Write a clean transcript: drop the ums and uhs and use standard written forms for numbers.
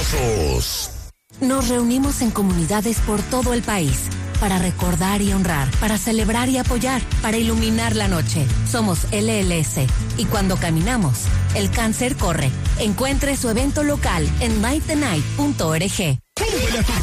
abrazos. Nos reunimos en comunidades por todo el país para recordar y honrar, para celebrar y apoyar, para iluminar la noche. Somos LLS y cuando caminamos, el cáncer corre. Encuentre su evento local en mytenight.org.